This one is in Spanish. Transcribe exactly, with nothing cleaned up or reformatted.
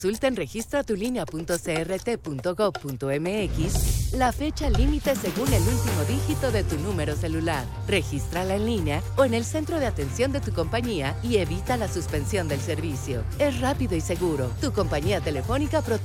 Consulta en registra tu línea punto c r t punto gov punto m x la fecha límite según el último dígito de tu número celular. Regístrala en línea o en el centro de atención de tu compañía y evita la suspensión del servicio. Es rápido y seguro. Tu compañía telefónica protege